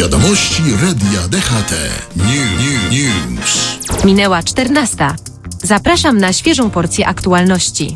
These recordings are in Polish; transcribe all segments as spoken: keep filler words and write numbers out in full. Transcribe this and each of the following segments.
Wiadomości Radia D H T. New, new, news. Minęła czternasta. Zapraszam na świeżą porcję aktualności.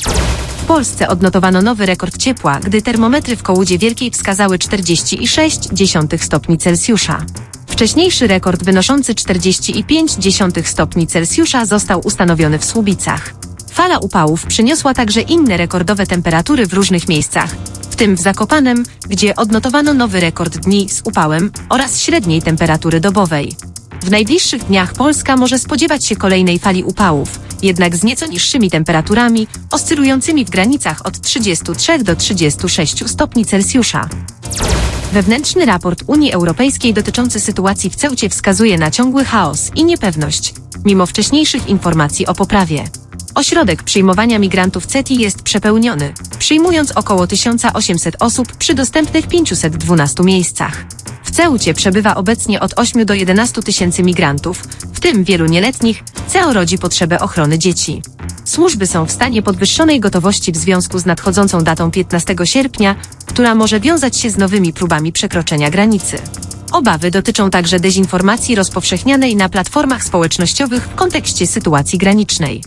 W Polsce odnotowano nowy rekord ciepła, gdy termometry w Kołudzie Wielkiej wskazały czterdzieści przecinek sześć stopni Celsjusza. Wcześniejszy rekord wynoszący czterdzieści pięć przecinek pięć stopni Celsjusza został ustanowiony w Słubicach. Fala upałów przyniosła także inne rekordowe temperatury w różnych miejscach, w tym w Zakopanem, gdzie odnotowano nowy rekord dni z upałem oraz średniej temperatury dobowej. W najbliższych dniach Polska może spodziewać się kolejnej fali upałów, jednak z nieco niższymi temperaturami, oscylującymi w granicach od trzydziestu trzech do trzydziestu sześciu stopni Celsjusza. Wewnętrzny raport Unii Europejskiej dotyczący sytuacji w Ceucie wskazuje na ciągły chaos i niepewność, mimo wcześniejszych informacji o poprawie. Ośrodek przyjmowania migrantów CETI jest przepełniony, przyjmując około tysiąc osiemset osób przy dostępnych pięciuset dwunastu miejscach. W Ceucie przebywa obecnie od ośmiu do jedenastu tysięcy migrantów, w tym wielu nieletnich, co rodzi potrzebę ochrony dzieci. Służby są w stanie podwyższonej gotowości w związku z nadchodzącą datą piętnastego sierpnia, która może wiązać się z nowymi próbami przekroczenia granicy. Obawy dotyczą także dezinformacji rozpowszechnianej na platformach społecznościowych w kontekście sytuacji granicznej.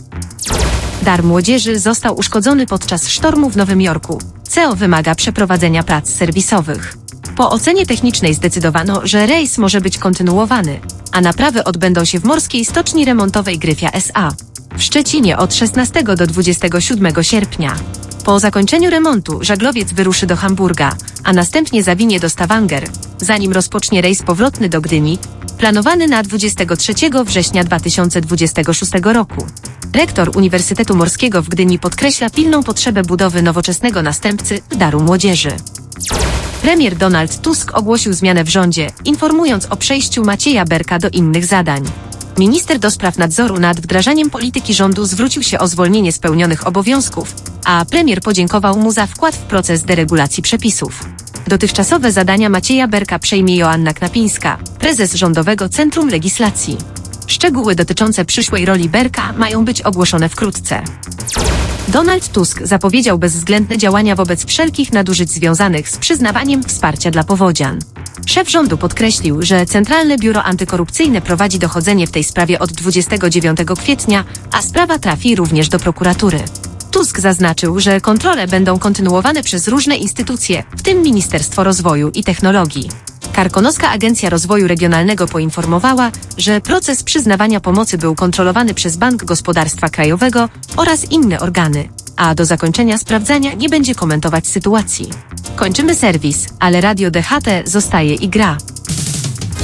Dar młodzieży został uszkodzony podczas sztormu w Nowym Jorku, co wymaga przeprowadzenia prac serwisowych. Po ocenie technicznej zdecydowano, że rejs może być kontynuowany, a naprawy odbędą się w morskiej stoczni remontowej Gryfia S A w Szczecinie od szesnastego do dwudziestego siódmego sierpnia. Po zakończeniu remontu żaglowiec wyruszy do Hamburga, a następnie zawinie do Stavanger, zanim rozpocznie rejs powrotny do Gdyni, planowany na dwudziestego trzeciego września dwa tysiące dwudziestego szóstego roku. Rektor Uniwersytetu Morskiego w Gdyni podkreśla pilną potrzebę budowy nowoczesnego następcy daru młodzieży. Premier Donald Tusk ogłosił zmianę w rządzie, informując o przejściu Macieja Berka do innych zadań. Minister do spraw nadzoru nad wdrażaniem polityki rządu zwrócił się o zwolnienie z pełnionych obowiązków, a premier podziękował mu za wkład w proces deregulacji przepisów. Dotychczasowe zadania Macieja Berka przejmie Joanna Knapińska, prezes Rządowego Centrum Legislacji. Szczegóły dotyczące przyszłej roli Berka mają być ogłoszone wkrótce. Donald Tusk zapowiedział bezwzględne działania wobec wszelkich nadużyć związanych z przyznawaniem wsparcia dla powodzian. Szef rządu podkreślił, że Centralne Biuro Antykorupcyjne prowadzi dochodzenie w tej sprawie od dwudziestego dziewiątego kwietnia, a sprawa trafi również do prokuratury. Tusk zaznaczył, że kontrole będą kontynuowane przez różne instytucje, w tym Ministerstwo Rozwoju i Technologii. Karkonoska Agencja Rozwoju Regionalnego poinformowała, że proces przyznawania pomocy był kontrolowany przez Bank Gospodarstwa Krajowego oraz inne organy, a do zakończenia sprawdzania nie będzie komentować sytuacji. Kończymy serwis, ale Radio D H T zostaje i gra.